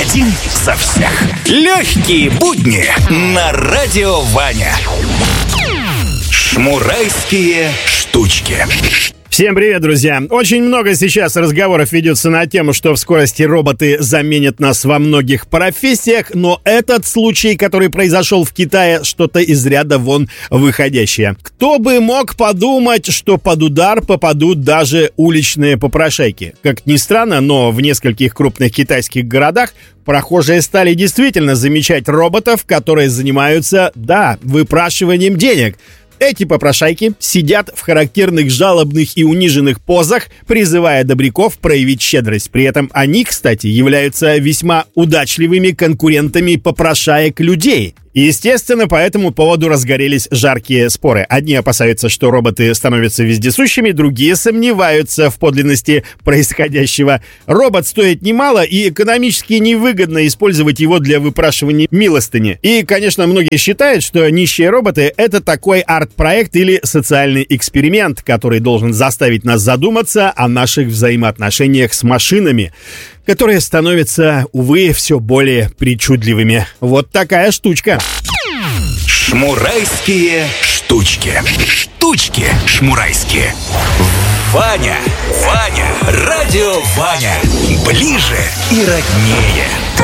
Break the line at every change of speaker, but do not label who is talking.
Один за всех. Легкие будни на Радио Ваня. Шмурайские штучки.
Всем привет, друзья! Очень много сейчас разговоров ведется на тему, что в скорости роботы заменят нас во многих профессиях, но этот случай, который произошел в Китае, что-то из ряда вон выходящее. Кто бы мог подумать, что под удар попадут даже уличные попрошайки? Как ни странно, но в нескольких крупных китайских городах прохожие стали действительно замечать роботов, которые занимаются, выпрашиванием денег. Эти попрошайки сидят в характерных жалобных и униженных позах, призывая добряков проявить щедрость. При этом они, кстати, являются весьма удачливыми конкурентами попрошаек людей. Естественно, по этому поводу разгорелись жаркие споры. Одни опасаются, что роботы становятся вездесущими, другие сомневаются в подлинности происходящего. Робот стоит немало, и экономически невыгодно использовать его для выпрашивания милостыни. И, конечно, многие считают, что нищие роботы — это такой арт-проект или социальный эксперимент, который должен заставить нас задуматься о наших взаимоотношениях с машинами, которые становятся, увы, все более причудливыми. Вот такая штучка.
Шмурайские штучки. Штучки шмурайские. Ваня. Радио Ваня. Ближе и роднее.